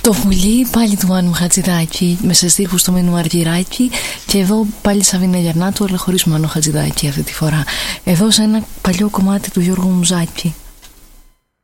Το πουλί πάλι του Μάνου Χατζηδάκη, με σε στίχους του Μίνου Αργυράκη. Και εδώ πάλι Σαβίνα Γερνάτου, αλλά χωρίς Μάνου Χατζηδάκη αυτή τη φορά. Εδώ σε ένα παλιό κομμάτι του Γιώργου Μουζάκη.